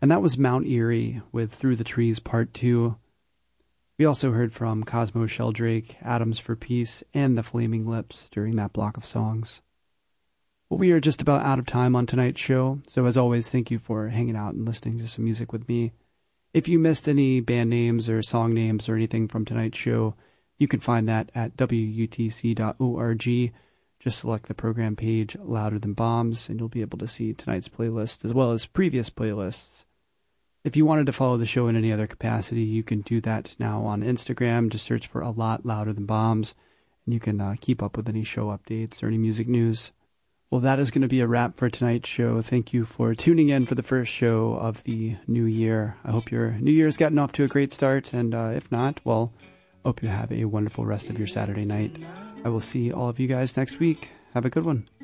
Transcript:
And that was Mount Erie with Through the Trees Part 2. We also heard from Cosmo Sheldrake, Atoms for Peace, and the Flaming Lips during that block of songs. Well, we are just about out of time on tonight's show, so as always, thank you for hanging out and listening to some music with me. If you missed any band names or song names or anything from tonight's show, you can find that at wutc.org. Just select the program page, Louder Than Bombs, and you'll be able to see tonight's playlist as well as previous playlists. If you wanted to follow the show in any other capacity, you can do that now on Instagram. Just search for A Lot Louder Than Bombs, and you can keep up with any show updates or any music news. Well, that is going to be a wrap for tonight's show. Thank you for tuning in for the first show of the new year. I hope your new year's gotten off to a great start, and if not, well, hope you have a wonderful rest of your Saturday night. I will see all of you guys next week. Have a good one.